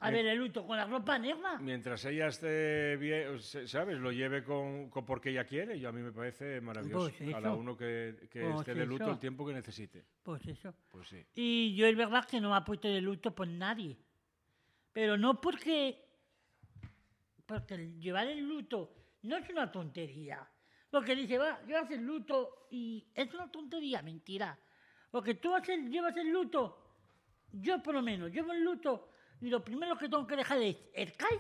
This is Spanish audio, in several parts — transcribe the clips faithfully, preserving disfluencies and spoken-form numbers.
A ver, el luto con la ropa negra. Mientras ella esté bien, ¿sabes? Lo lleve con, con porque ella quiere, yo a mí me parece maravilloso. Pues Cada eso. uno que, que Pues esté de luto eso. el tiempo que necesite. Pues eso. Pues sí. Y yo es verdad que no me ha puesto de luto por nadie. Pero no porque... Porque el llevar el luto no es una tontería. Porque dice, va, llevas el luto y es una tontería, mentira. Porque tú haces, llevas el luto, yo por lo menos llevo el luto y lo primero que tengo que dejar es el CAI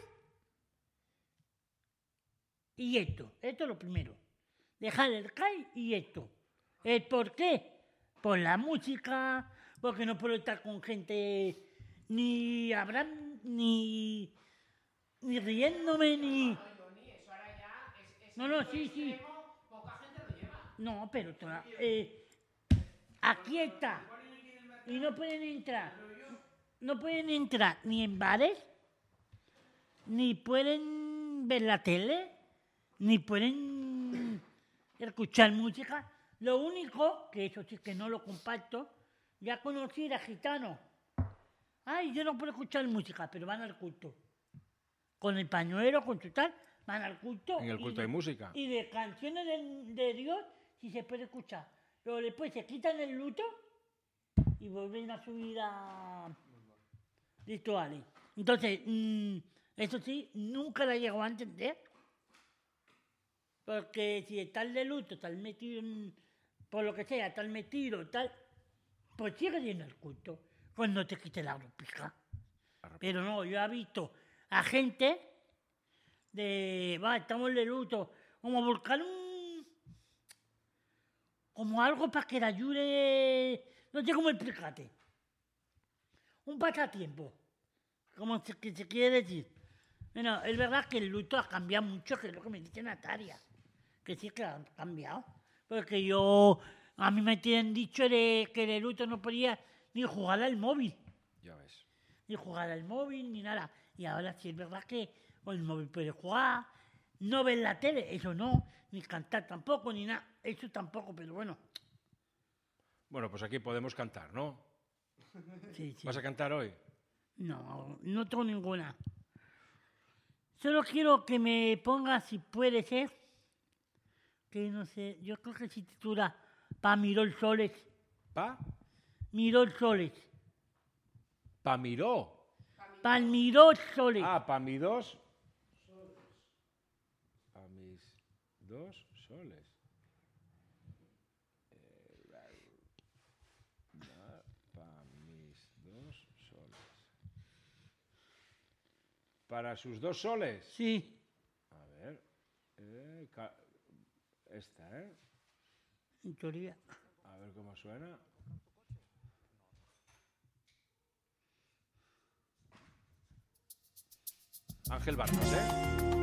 y esto. Esto es lo primero. Dejar el CAI y esto. ¿El por qué? Por la música, porque no puedo estar con gente ni habrán ni, ni riéndome ni... No, no, sí, sí. No, pero toda, eh, aquí está. Y no pueden entrar. No pueden entrar ni en bares, ni pueden ver la tele, ni pueden escuchar música. Lo único, que eso sí que no lo comparto, ya conocí a gitanos. Ay, yo no puedo escuchar música, pero van al culto. Con el pañuelo, con su tal, van al culto. En el culto y de, hay música. Y de canciones de, de Dios, sí se puede escuchar. Pero después se quitan el luto y vuelven a su vida rituales. Entonces, mmm, eso sí, nunca la llegó a entender. Porque si estás de luto, estás metido en, por lo que sea, estás metido, tal, pues sigue yendo al culto. Pues no te quites la ropija. Pero no, yo he visto a gente de, va, estamos de luto, como buscar un, como algo para que le ayude, no sé cómo explicarte. Un pasatiempo, como se, que se quiere decir. Bueno, es verdad que el luto ha cambiado mucho, que es lo que me dice Natalia, que sí que ha cambiado. Porque yo, a mí me tienen dicho de que el luto no podía ni jugar al móvil. Ya ves. Ni jugar al móvil, ni nada. Y ahora sí es verdad que con el móvil puedes jugar, no ver la tele, eso no, ni cantar tampoco, ni nada, eso tampoco, pero bueno. Bueno, pues aquí podemos cantar, ¿no? Sí, sí. ¿Vas a cantar hoy? No, no tengo ninguna. Solo quiero que me ponga, si puede ser, que no sé, yo creo que se titula Pa Miró Soles. ¿Pa? Miró Soles. Pa miró. Pa Miró Soles. Ah, pa mi dos. Pa mis dos soles. Pa mis dos soles. ¿Para sus dos soles? Sí. A ver. Eh, esta, ¿eh? En teoría. A ver cómo suena. Ángel Barros, ¿eh?